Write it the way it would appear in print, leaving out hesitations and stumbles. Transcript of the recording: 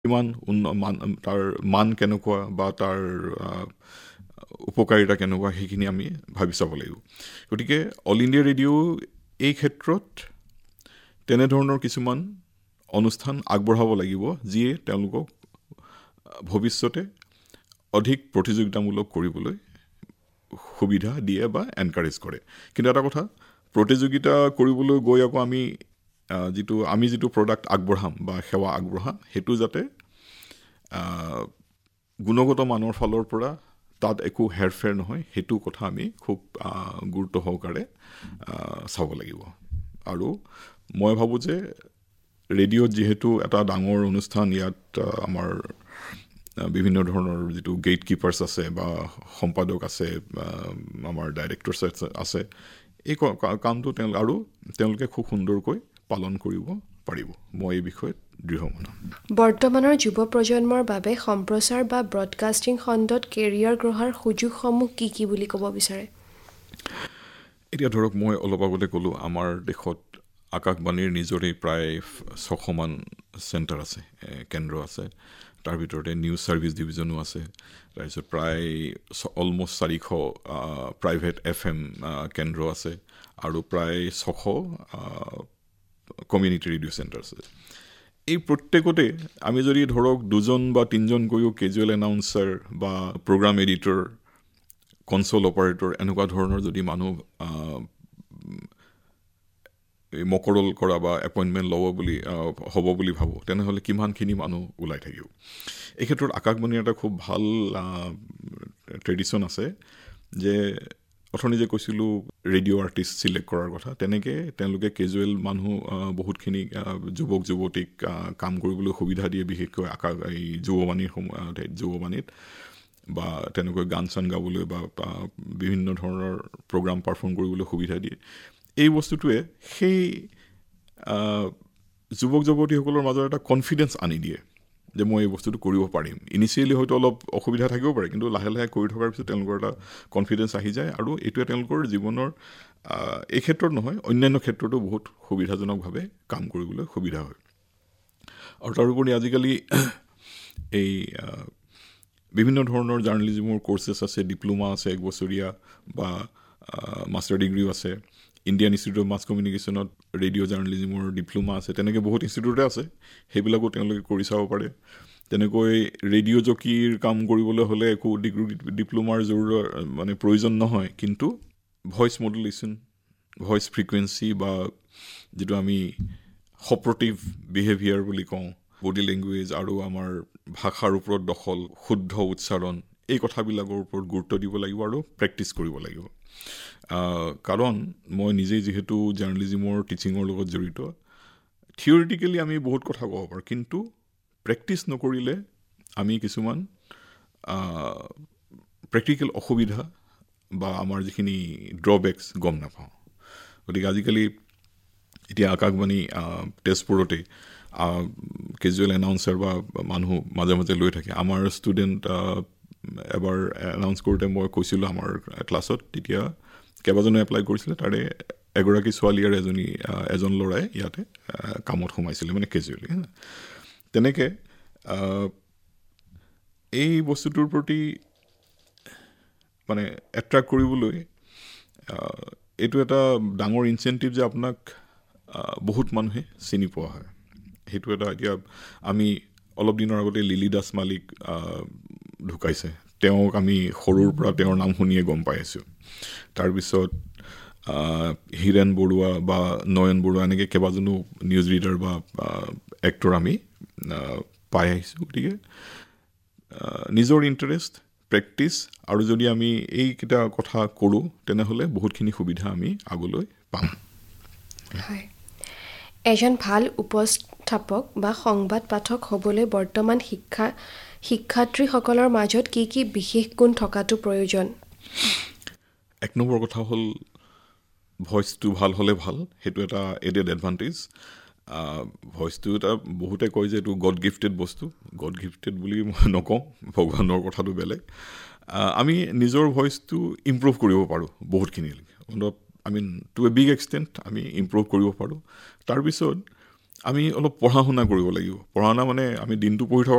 কিমান তাৰ মান কেনেকুৱা বা তাৰ উপকাৰিতা কেনেকুৱা সেইখিনি আমি ভাবি চাব লাগিব। গতিকে অল ইণ্ডিয়া ৰেডিঅ' এই ক্ষেত্ৰত তেনেধৰণৰ কিছুমান অনুষ্ঠান আগবঢ়াব লাগিব যিয়ে তেওঁলোকক ভৱিষ্যতে অধিক প্ৰতিযোগিতামূলক কৰিবলৈ সুবিধা দিয়ে বা এনকাৰেজ কৰে। কিন্তু এটা কথা, প্ৰতিযোগিতা কৰিবলৈ গৈ আকৌ আমি যিটো প্ৰডাক্ট আগবঢ়াম বা সেৱা আগবঢ়াম সেইটো যাতে গুণগত মানৰ ফালৰ পৰা তাত একো হেৰফেৰ নহয়, সেইটো কথা আমি খুব গুৰুত্ব সহকাৰে চাব লাগিব। আৰু মই ভাবোঁ যে ৰেডিঅ'ত যিহেতু এটা ডাঙৰ অনুষ্ঠান, ইয়াত আমাৰ বিভিন্ন ধৰণৰ যিটো গেট কিপাৰ্ছ আছে বা সম্পাদক আছে, আমাৰ ডাইৰেক্টৰ্ছ আছে, এই কামটো তেওঁলোকে খুব সুন্দৰকৈ পালন কৰিব পাৰিব। মই এই বিষয়ত দৃঢ়মনা। বৰ্তমানৰ যুৱ প্ৰজন্মৰ বাবে সম্প্ৰচাৰ বা ব্ৰডকাষ্টিং খণ্ডত কেৰিয়াৰ গঢ়াৰ সুযোগসমূহ কি কি বুলি ক'ব বিচাৰে? এতিয়া ধৰক, মই অলপ আগতে ক'লোঁ, আমাৰ দেশত আকাশবাণীৰ নিজৰেই প্ৰায় 600মান চেণ্টাৰ আছে, কেন্দ্ৰ আছে। তাৰ ভিতৰতে নিউজ ছাৰ্ভিচ ডিভিজনো আছে। তাৰপিছত প্ৰায় অলমষ্ট 400 প্ৰাইভেট FM কেন্দ্ৰ আছে আৰু প্ৰায় 600 কমিউনিটি ৰেডিঅ' চেণ্টাৰ আছে। এই প্ৰত্যেকতে আমি যদি ধৰক 2জন বা 3জনকৈও কেজুৱেল এনাউন্সাৰ বা প্ৰগ্ৰাম এডিটৰ, কনচোল অপাৰেটৰ এনেকুৱা ধৰণৰ যদি মানুহ মকৰল কৰা বা এপইণ্টমেণ্ট হ'ব বুলি ভাবোঁ, তেনেহ'লে কিমানখিনি মানুহ ওলাই থাকিব। এই ক্ষেত্ৰত আকাশবাণীৰ এটা খুব ভাল ট্ৰেডিশ্যন আছে যে অথনি যে কৈছিলোঁ ৰেডিঅ' আৰ্টিষ্ট চিলেক্ট কৰাৰ কথা, তেনেকৈ তেওঁলোকে কেজুৱেল মানুহ বহুতখিনি যুৱক যুৱতীক কাম কৰিবলৈ সুবিধা দিয়ে, বিশেষকৈ এই যুৱবাণীত বা তেনেকৈ গান চান গাবলৈ বা বিভিন্ন ধৰণৰ প্ৰগ্ৰাম পাৰফৰ্ম কৰিবলৈ সুবিধা দিয়ে। এই বস্তুটোৱে সেই যুৱক যুৱতীসকলৰ মাজত এটা কনফিডেঞ্চ আনি দিয়ে যে মই এই বস্তুটো কৰিব পাৰিম। ইনিচিয়েলি হয়তো অলপ অসুবিধা থাকিব পাৰে, কিন্তু লাহে লাহে কৰি থকাৰ পিছত তেওঁলোকৰ এটা কনফিডেঞ্চ আহি যায় আৰু এইটোৱে তেওঁলোকৰ জীৱনৰ এই ক্ষেত্ৰত নহয়, অন্যান্য ক্ষেত্ৰতো বহুত সুবিধাজনকভাৱে কাম কৰিবলৈ সুবিধা হয়। আৰু তাৰোপৰি আজিকালি এই বিভিন্ন ধৰণৰ জাৰ্ণেলিজিমৰ কোৰ্চেছ আছে, ডিপ্ল'মা আছে 1 বছৰীয়া বা মাষ্টাৰ ডিগ্ৰীও আছে। Indian institute of mass কমিউনিকেশ্যনত radio' জাৰ্ণেলিজিমৰ diploma আছে। তেনেকৈ বহুত ইনষ্টিটিউটে আছে, সেইবিলাকো তেওঁলোকে কৰি চাব পাৰে। তেনেকৈ ৰেডিঅ' জকিৰ কাম কৰিবলৈ হ'লে একো ডিপ্ল'মাৰ প্ৰয়োজন নহয়, কিন্তু ভইচ মডুলেশ্যন, ভইচ ফ্ৰিকুৱেঞ্চি বা যিটো আমি সপৰ্টিভ বিহেভিয়াৰ বুলি কওঁ, বডি লেংগুৱেজ আৰু আমাৰ ভাষাৰ ওপৰত দখল, শুদ্ধ উচ্চাৰণ, এই কথাবিলাকৰ ওপৰত গুৰুত্ব দিব লাগিব আৰু প্ৰেক্টিচ কৰিব লাগিব। কাৰণ মই নিজেই যিহেতু জাৰ্ণেলিজিমৰ টিচিঙৰ লগত জড়িত, থিয়ৰিটিকেলি আমি বহুত কথা ক'ব পাৰোঁ, কিন্তু প্ৰেক্টিচ নকৰিলে আমি কিছুমান প্ৰেক্টিকেল অসুবিধা বা আমাৰ যিখিনি ড্ৰবেকছ গম নাপাওঁ। গতিকে আজিকালি এতিয়া আকাশবাণী তেজপুৰতে কেজুৱেল এনাউন্সাৰ বা মানুহ মাজে মাজে লৈ থাকে। আমাৰ ষ্টুডেণ্ট এবাৰ এনাউন্স কৰোঁতে মই কৈছিলোঁ আমাৰ ক্লাছত, তেতিয়া কেইবাজনে এপ্লাই কৰিছিলে, তাৰে এগৰাকী ছোৱালী আৰু এজন ল'ৰাই ইয়াতে কামত সোমাইছিলে, মানে কেজুৱেলি। তেনেকৈ এই বস্তুটোৰ প্ৰতি মানে এট্ৰেক্ট কৰিবলৈ এইটো এটা ডাঙৰ ইনচেণ্টিভ যে আপোনাক বহুত মানুহে চিনি পোৱা হয়। সেইটো এটা, এতিয়া আমি অলপ দিনৰ আগতে লিলি দাস মালিক ঢুকাইছে, তেওঁক আমি সৰুৰ পৰা তেওঁৰ নাম শুনিয়ে গম পাই আছোঁ। তাৰপিছত হীৰেণ বৰুৱা বা নয়ন বৰুৱা, এনেকৈ কেইবাজনো নিউজ ৰিডাৰ বা এক্টৰ আমি পাই আহিছোঁ। গতিকে নিজৰ ইণ্টাৰেষ্ট, প্ৰেক্টিচ আৰু যদি আমি এইকেইটা কথা কৰোঁ, তেনেহ'লে বহুতখিনি সুবিধা আমি আগলৈ পাম। হয়, এজন ভাল উপস্থাপক বা সংবাদ পাঠক হ'বলৈ বৰ্তমান শিক্ষাৰ্থীসকলৰ মাজত কি কি বিশেষ গুণ থকাটো প্ৰয়োজন? 1 নম্বৰ কথা হ'ল ভইচটো ভাল হ'লে ভাল, সেইটো এটা এডেড এডভান্টেজ। ভইচটো এটা বহুতে কয় যে এইটো গড গিফটেড বস্তু, গড গিফটেড বুলি মই নকওঁ, ভগৱানৰ কথাটো বেলেগ। আমি নিজৰ ভইচটো ইম্প্ৰুভ কৰিব পাৰোঁ বহুতখিনিলৈকে, টু এ বিগ এক্সটেণ্ট আমি ইম্প্ৰুভ কৰিব পাৰোঁ। তাৰপিছত আমি অলপ পঢ়া শুনা কৰিব লাগিব। পঢ়া শুনা মানে আমি দিনটো পঢ়ি থকা